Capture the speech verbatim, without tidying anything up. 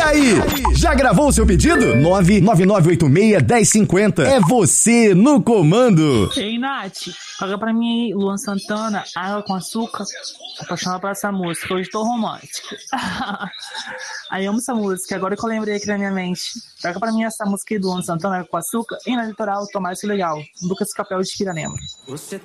aí, já gravou o seu pedido? nove nove nove oito seis, um zero cinco zero. É você no comando. Ei, Nath, paga pra mim aí, Luan Santana, Água com Açúcar. Tô apaixonada por essa música, hoje tô romântico. Aí amo essa música, agora que eu lembrei aqui na minha mente. Paga pra mim essa música aí do Luan Santana, Água com Açúcar. E na Litoral, Tomás Legal, Lucas Capel de Piranema. Você